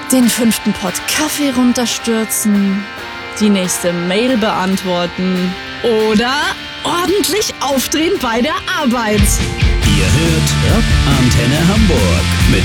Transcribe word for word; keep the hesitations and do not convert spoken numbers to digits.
den fünften Pott Kaffee runterstürzen, die nächste Mail beantworten oder ordentlich aufdrehen bei der Arbeit. Ihr hört Antenne Hamburg mit